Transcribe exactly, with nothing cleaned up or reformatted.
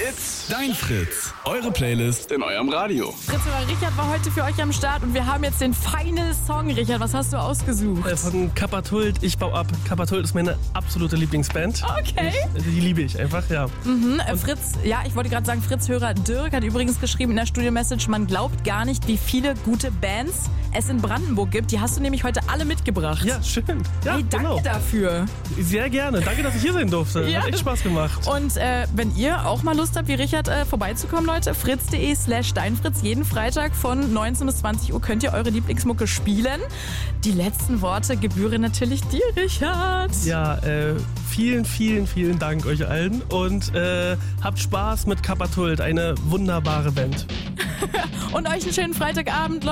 It's Dein Fritz. Eure Playlist in eurem Radio. Fritz oder Richard war heute für euch am Start und wir haben jetzt den Final Song. Richard, was hast du ausgesucht? Äh, von Kappa-Tult, Ich bau ab. Kappa-Tult ist meine absolute Lieblingsband. Okay. Ich, die liebe ich einfach, ja. Mhm, äh, Fritz, ja, ich wollte gerade sagen, Fritz-Hörer Dirk hat übrigens geschrieben in der Studio-Message, man glaubt gar nicht, wie viele gute Bands es in Brandenburg gibt. Die hast du nämlich heute alle mitgebracht. Ja, schön. Ja, hey, danke genau. dafür. Sehr gerne. Danke, dass ich hier sein durfte. Ja. Hat echt Spaß gemacht. Und äh, wenn ihr auch mal Lust habt, wie Richard, äh, vorbeizukommen, Leute, fritz.de slash deinfritz. Jeden Freitag von neunzehn bis zwanzig Uhr könnt ihr eure Lieblingsmucke spielen. Die letzten Worte gebühren natürlich dir, Richard. Ja, äh, vielen, vielen, vielen Dank euch allen und äh, habt Spaß mit Kappa-Tult, eine wunderbare Band. Und euch einen schönen Freitagabend, Leute.